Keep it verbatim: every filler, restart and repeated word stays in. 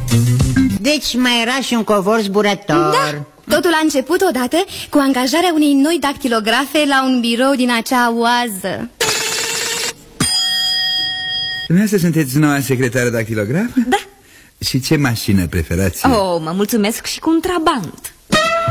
Deci mai era și un covor zburător. Da, totul a început odată cu angajarea unei noi dactilografe la un birou din acea oază. Dumneavoastră sunteți noua secretară dactilografă? Da. Și ce mașină preferați? Oh, mă mulțumesc și cu un trabant.